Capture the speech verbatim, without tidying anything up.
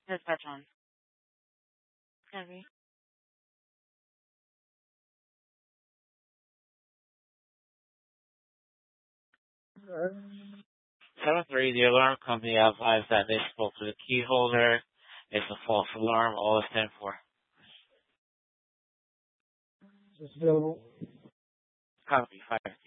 Dispatch on. Heavy. seven three, the alarm company advised that they spoke to the key holder. It's a false alarm. All is ten four. Is this available? Copy. Fire.